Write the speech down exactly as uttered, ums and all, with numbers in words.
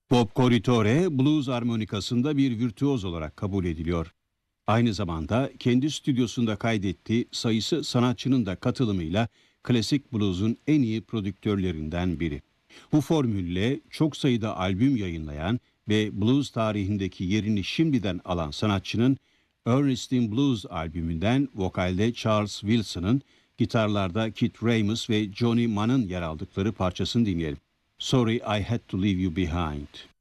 Bob Corritore, blues armonikasında bir virtüöz olarak kabul ediliyor. Aynı zamanda kendi stüdyosunda kaydettiği sayısı sanatçının da katılımıyla klasik blues'un en iyi prodüktörlerinden biri. Bu formülle çok sayıda albüm yayınlayan ve blues tarihindeki yerini şimdiden alan sanatçının Ernestine Blues albümünden vokalde Charles Wilson'ın, gitarlarda Keith Ramos ve Johnny Mann'ın yer aldıkları parçasını dinleyelim. Sorry I Had to Leave You Behind.